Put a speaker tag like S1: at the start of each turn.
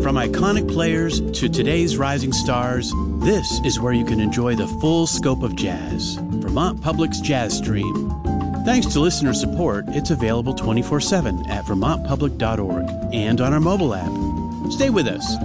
S1: From iconic players to today's rising stars, this is where you can enjoy the full scope of jazz. Vermont Public's Jazz Stream. Thanks to listener support, it's available 24/7 at vermontpublic.org and on our mobile app. Stay with us.